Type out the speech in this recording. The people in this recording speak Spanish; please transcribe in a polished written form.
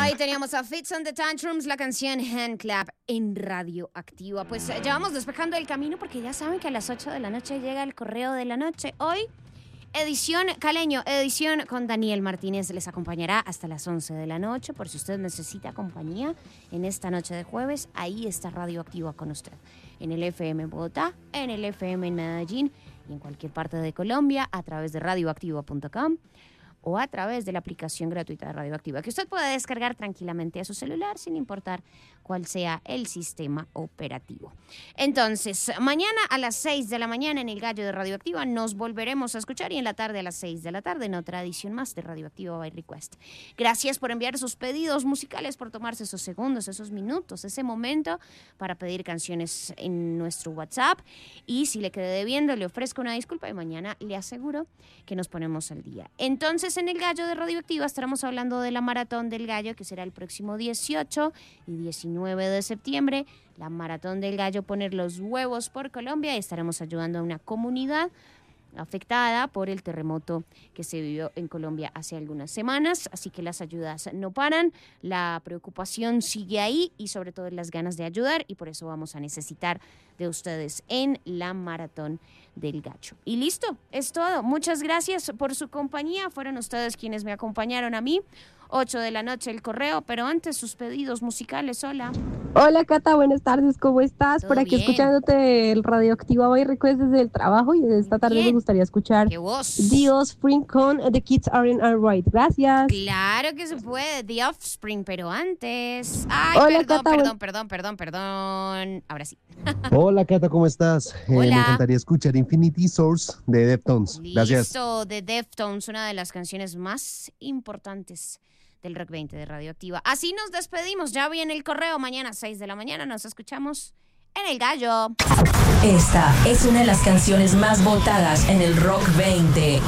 Ahí teníamos a Fits and the Tantrums, la canción Hand Clap en Radioactiva. Pues ya vamos despejando el camino porque ya saben que a las 8 de la noche llega el correo de la noche. Hoy, edición Caleño, edición con Daniel Martínez. Les acompañará hasta las 11 de la noche. Por si usted necesita compañía en esta noche de jueves, ahí está Radioactiva con usted. En el FM en Bogotá, en el FM en Medellín y en cualquier parte de Colombia a través de radioactiva.com. o a través de la aplicación gratuita de Radioactiva, que usted puede descargar tranquilamente a su celular sin importar cuál sea el sistema operativo. Entonces, mañana a las 6 de la mañana en el Gallo de Radioactiva nos volveremos a escuchar y en la tarde a las 6 de la tarde en otra edición más de Radioactiva by Request. Gracias por enviar sus pedidos musicales, por tomarse esos segundos, esos minutos, ese momento para pedir canciones en nuestro WhatsApp. Y si le quedé debiendo, le ofrezco una disculpa y mañana le aseguro que nos ponemos al día. Entonces, en el Gallo de Radioactiva estaremos hablando de la Maratón del Gallo, que será el próximo 18 y 19 de septiembre. La Maratón del Gallo, poner los huevos por Colombia, y estaremos ayudando a una comunidad afectada por el terremoto que se vivió en Colombia hace algunas semanas. Así que las ayudas no paran, la preocupación sigue ahí y sobre todo las ganas de ayudar, y por eso vamos a necesitar de ustedes en la Maratón del Gallo. Y listo, es todo. Muchas gracias por su compañía. Fueron ustedes quienes me acompañaron a mí. 8 de la noche el correo, pero antes sus pedidos musicales. Hola. Hola Cata, buenas tardes, ¿cómo estás? ¿Todo Por aquí bien? escuchándote el Radioactiva by Request desde el trabajo, y esta tarde Bien. me gustaría escuchar ¡Qué voz! The Offspring con The Kids Aren't Alright. Gracias. Claro que se puede, The Offspring, pero antes... Ay, Hola, perdón. Ahora sí. Hola Cata, ¿cómo estás? Hola. Me encantaría escuchar Infinity Source de Deftones. Gracias. Listo, de Deftones, una de las canciones más importantes del Rock 20 de Radioactiva. Así nos despedimos, ya viene el correo. Mañana a 6 de la mañana nos escuchamos en el Gallo. Esta es una de las canciones más votadas en el Rock 20.